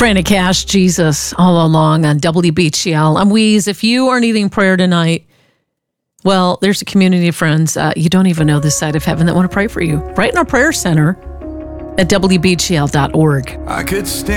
Trying to cash Jesus all along on WBGL. I'm Weeze. If you are needing prayer tonight, well, there's a community of friends you don't even know this side of heaven that want to pray for you right in our prayer center at WBGL.org. I could stand